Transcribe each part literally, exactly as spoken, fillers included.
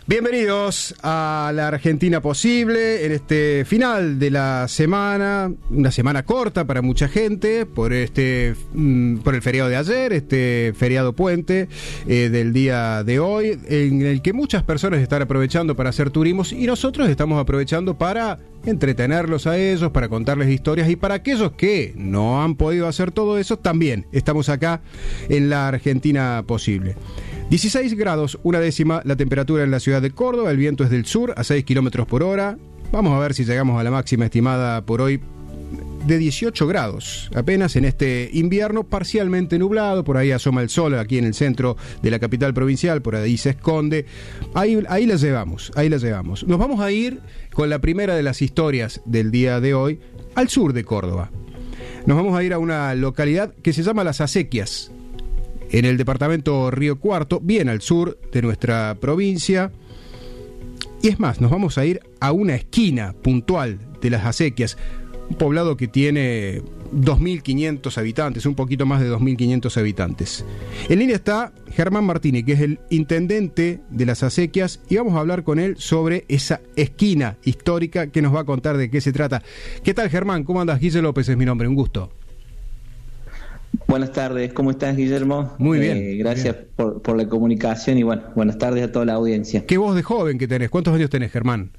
Bienvenidos a la Argentina Posible en este final de la semana, una semana corta para mucha gente por este mm, por el feriado de ayer, este feriado puente eh, del día de hoy, en el que muchas personas están aprovechando para hacer turismos y nosotros estamos aprovechando para entretenerlos a ellos, para contarles historias, y para aquellos que no han podido hacer todo eso, también estamos acá en la Argentina Posible. dieciséis grados, una décima la temperatura en la ciudad de Córdoba, el viento es del sur a seis kilómetros por hora. Vamos a ver si llegamos a la máxima estimada por hoy de dieciocho grados, apenas en este invierno parcialmente nublado. Por ahí asoma el sol aquí en el centro de la capital provincial, por ahí se esconde. Ahí, ahí la llevamos, ahí la llevamos. Nos vamos a ir con la primera de las historias del día de hoy, al sur de Córdoba. Nos vamos a ir a una localidad que se llama Las Acequias, en el departamento Río Cuarto, bien al sur de nuestra provincia. Y es más, nos vamos a ir a una esquina puntual de Las Acequias, un poblado que tiene dos mil quinientos habitantes, un poquito más de dos mil quinientos habitantes. En línea está Germán Martini, que es el intendente de Las Acequias, y vamos a hablar con él sobre esa esquina histórica que nos va a contar de qué se trata. ¿Qué tal, Germán? ¿Cómo andas? Guille López es mi nombre, un gusto. Buenas tardes, ¿cómo estás, Guillermo? Muy bien. Eh, gracias bien. Por, por la comunicación y bueno, buenas tardes a toda la audiencia. ¿Qué voz de joven que tenés? ¿Cuántos años tenés, Germán?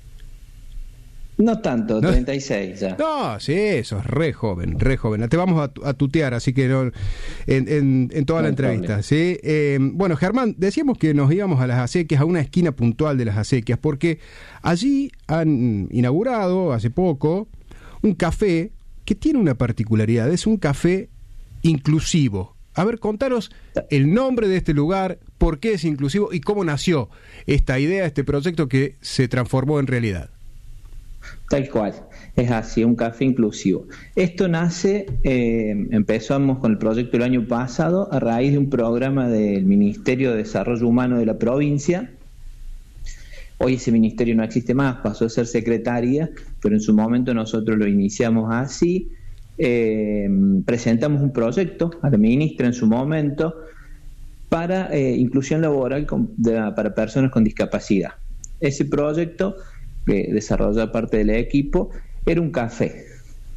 No tanto, ¿No? treinta y seis ya. No, sí, sos re joven, re joven. Te vamos a, a tutear, así que no, en, en, en toda no la entrevista, ¿sí? Eh, bueno, Germán, decíamos que nos íbamos a Las Acequias, a una esquina puntual de Las Acequias, porque allí han inaugurado hace poco un café que tiene una particularidad, es un café inclusivo. A ver, contanos el nombre de este lugar, por qué es inclusivo y cómo nació esta idea, este proyecto que se transformó en realidad. Tal cual, es así, un café inclusivo. Esto nace, eh, empezamos con el proyecto el año pasado a raíz de un programa del Ministerio de Desarrollo Humano de la provincia. Hoy ese ministerio no existe más, pasó a ser secretaría, pero en su momento nosotros lo iniciamos así. Eh, presentamos un proyecto a la ministra en su momento para eh, inclusión laboral con, de, para personas con discapacidad. Ese proyecto que desarrolla parte del equipo era un café.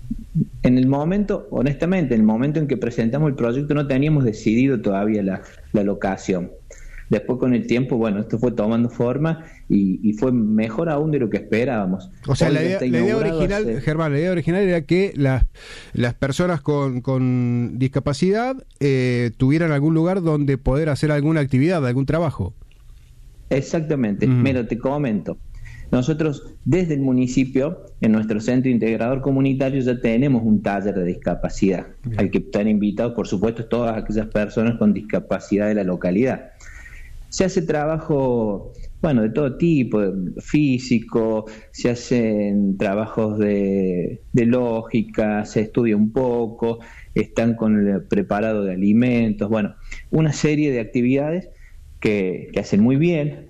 En el momento, honestamente, en el momento en que presentamos el proyecto no teníamos decidido todavía la, la locación. Después, con el tiempo, bueno, esto fue tomando forma y, y fue mejor aún de lo que esperábamos. O sea, la idea, la idea original, hace... Germán, la idea original era que las, las personas con, con discapacidad eh, tuvieran algún lugar donde poder hacer alguna actividad, algún trabajo. Exactamente. Mm. Mira, te comento. Nosotros, desde el municipio, en nuestro centro integrador comunitario, ya tenemos un taller de discapacidad, Bien. al que están invitados, por supuesto, todas aquellas personas con discapacidad de la localidad. Se hace trabajo, bueno, de todo tipo, físico, se hacen trabajos de, de lógica, se estudia un poco, están con el preparado de alimentos, bueno, una serie de actividades que, que hacen muy bien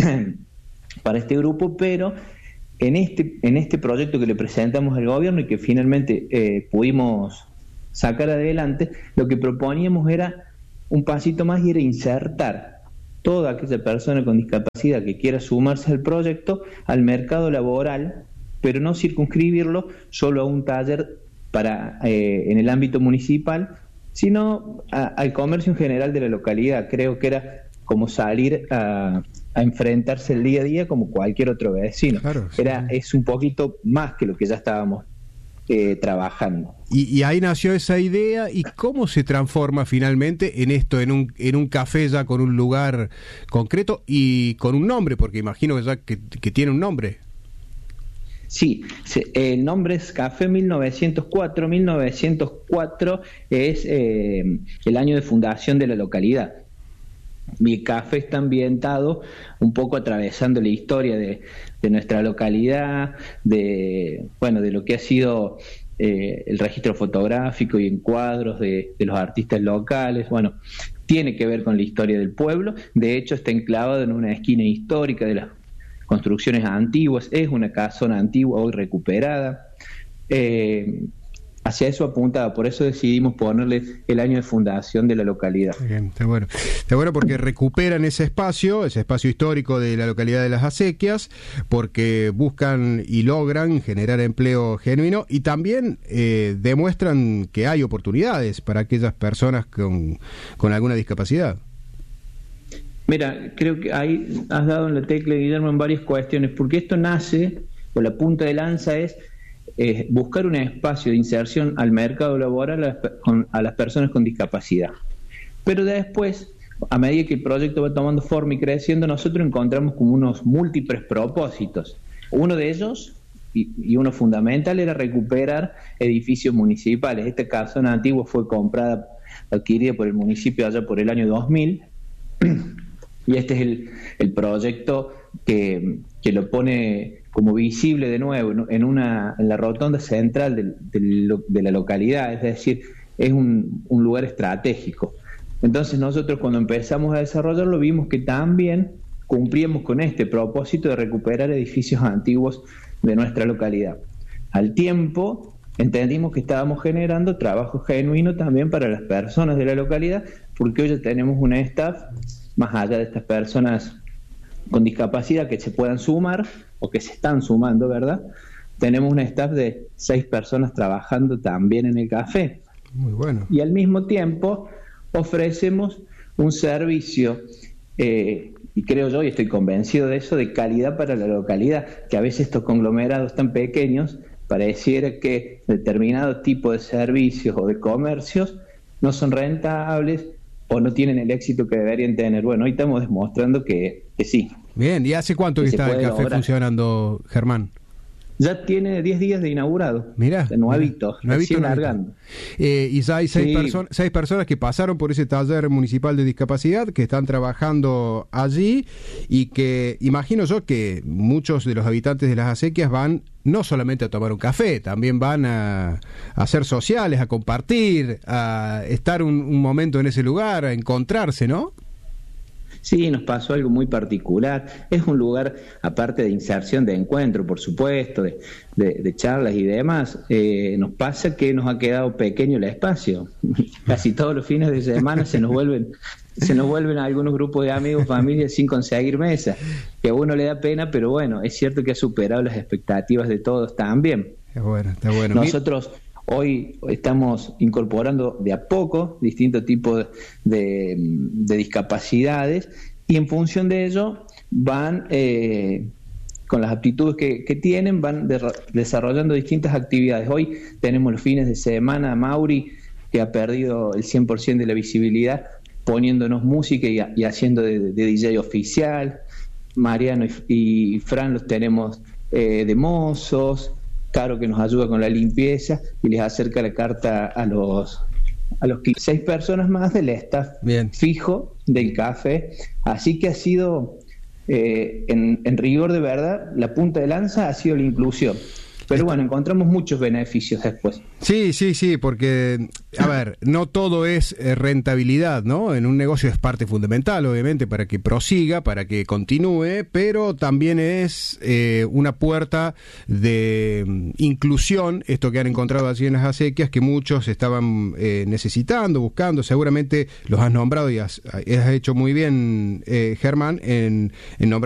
para este grupo, pero en este, en este proyecto que le presentamos al gobierno y que finalmente eh, pudimos sacar adelante, lo que proponíamos era un pasito más y era insertar toda aquella persona con discapacidad que quiera sumarse al proyecto al mercado laboral, pero no circunscribirlo solo a un taller para eh, en el ámbito municipal, sino a, al comercio en general de la localidad. Creo que era como salir a, a enfrentarse el día a día como cualquier otro vecino. Claro, sí. Era, es un poquito más que lo que ya estábamos eh, trabajando. Y, y ahí nació esa idea. ¿Y cómo se transforma finalmente en esto, en un, en un café ya con un lugar concreto y con un nombre? Porque imagino que ya que, que tiene un nombre. Sí, el nombre es Café mil novecientos cuatro. mil novecientos cuatro es eh, el año de fundación de la localidad. Mi café está ambientado un poco atravesando la historia de, de nuestra localidad, de bueno, de lo que ha sido eh, el registro fotográfico y encuadros de, de los artistas locales. Bueno, tiene que ver con la historia del pueblo. De hecho, está enclavado en una esquina histórica de las construcciones antiguas. Es una casona antigua hoy recuperada. Eh, hacia eso apuntaba, por eso decidimos ponerle el año de fundación de la localidad. Bien, está bueno. Está bueno porque recuperan ese espacio, ese espacio histórico de la localidad de Las Acequias, porque buscan y logran generar empleo genuino y también eh, demuestran que hay oportunidades para aquellas personas con, con alguna discapacidad. Mira, creo que ahí has dado en la tecla, Guillermo, en varias cuestiones, porque esto nace, o la punta de lanza es Eh, buscar un espacio de inserción al mercado laboral a las, con, a las personas con discapacidad. Pero después, a medida que el proyecto va tomando forma y creciendo, nosotros encontramos como unos múltiples propósitos. Uno de ellos, y, y uno fundamental, era recuperar edificios municipales. Esta casona antigua fue comprada, adquirida por el municipio allá por el año dos mil, y este es el, el proyecto que, que lo pone como visible de nuevo en una en la rotonda central de, de, de la localidad, es decir, es un, un lugar estratégico. Entonces nosotros cuando empezamos a desarrollarlo vimos que también cumplíamos con este propósito de recuperar edificios antiguos de nuestra localidad. Al tiempo entendimos que estábamos generando trabajo genuino también para las personas de la localidad, porque hoy ya tenemos un staff, más allá de estas personas con discapacidad que se puedan sumar o que se están sumando, ¿verdad? Tenemos un staff de seis personas trabajando también en el café. Muy bueno. Y al mismo tiempo ofrecemos un servicio, eh, y creo yo, y estoy convencido de eso, de calidad para la localidad, que a veces estos conglomerados tan pequeños pareciera que determinado tipo de servicios o de comercios no son rentables o no tienen el éxito que deberían tener. Bueno, hoy estamos demostrando que, que sí. Bien, ¿y hace cuánto que, que está el café lograr. funcionando, Germán? Ya tiene diez días de inaugurado. Mirá. Nuevito, nuevito, largando. Eh, y ya hay seis, sí. perso- seis personas que pasaron por ese taller municipal de discapacidad, que están trabajando allí, y que imagino yo que muchos de los habitantes de Las Acequias van no solamente a tomar un café, también van a, a ser sociales, a compartir, a estar un, un momento en ese lugar, a encontrarse, ¿no? Sí, nos pasó algo muy particular. Es un lugar, aparte de inserción, de encuentro, por supuesto, de, de, de charlas y demás, eh, nos pasa que nos ha quedado pequeño el espacio. Casi todos los fines de semana se nos vuelven se nos vuelven algunos grupos de amigos, familias sin conseguir mesa, que a uno le da pena, pero bueno, es cierto que ha superado las expectativas de todos también. Está bueno, está bueno. Nosotros hoy estamos incorporando de a poco distintos tipos de, de discapacidades y en función de ello van, eh, con las aptitudes que, que tienen, van de, desarrollando distintas actividades. Hoy tenemos los fines de semana, Mauri, que ha perdido el cien por ciento de la visibilidad, poniéndonos música y, y haciendo de, de D J oficial. Mariano y, y Fran los tenemos eh, de mozos. Caro, que nos ayuda con la limpieza y les acerca la carta a los a los seis personas más del staff Bien. fijo del café. Así que ha sido, eh, en, en rigor de verdad, la punta de lanza ha sido la inclusión. Pero bueno, encontramos muchos beneficios después. Sí, sí, sí, porque, a ver, no todo es rentabilidad, ¿no? En un negocio es parte fundamental, obviamente, para que prosiga, para que continúe, pero también es eh, una puerta de um, inclusión, esto que han encontrado allí en Las Acequias, que muchos estaban eh, necesitando, buscando, seguramente los has nombrado y has, has hecho muy bien, eh, Germán, en, en nombrar